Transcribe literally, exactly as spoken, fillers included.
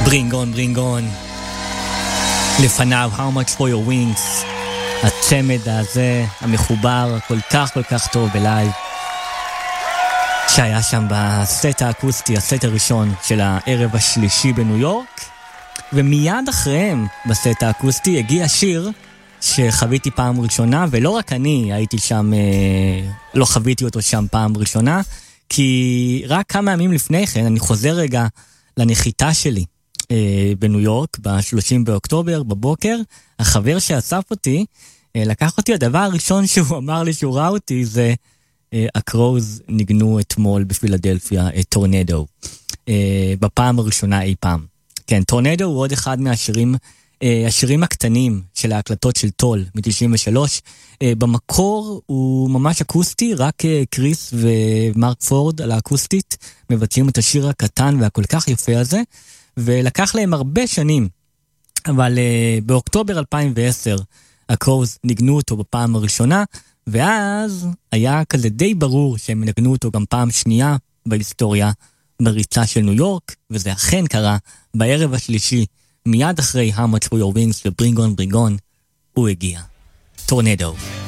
Bring on, bring on. לפניו, How much for your wings. הצמד הזה, המחובר, כל כך כל כך טוב בלייב. שהיה שם בסט האקוסטי, הסט הראשון של הערב השלישי בניו יורק. ומיד אחריהם, בסט האקוסטי, הגיע שיר שחוויתי פעם ראשונה, ולא רק אני הייתי שם, לא חוויתי אותו שם פעם ראשונה, כי רק כמה ימים לפני כן, אני חוזר רגע לנחיתה שלי בניו יורק, ב-שלושים באוקטובר, בבוקר, החבר שאסף אותי, לקח אותי, הדבר הראשון שהוא אמר לי שהוא ראה אותי, זה הקרוז ניגנו אתמול בפילדלפיה, טורנדו, בפעם הראשונה אי פעם. כן, טורנדו הוא עוד אחד מהשירים, השירים הקטנים של ההקלטות של טול, מ-תשעים ושלוש. במקור הוא ממש אקוסטי, רק קריס ומרק פורד על האקוסטית, מבצעים את השיר הקטן והכל כך יפה הזה, ולקח להם הרבה שנים, אבל באוקטובר אלפיים ועשר, הקרוז ניגנו אותו בפעם הראשונה, ואז היה כזה די ברור שהם נגנו אותו גם פעם שנייה בהיסטוריה, בריצה של ניו יורק, וזה אכן קרה בערב השלישי, מיד אחרי How much for your wings ו-Bring on, bring on, הוא הגיע. טורנדו.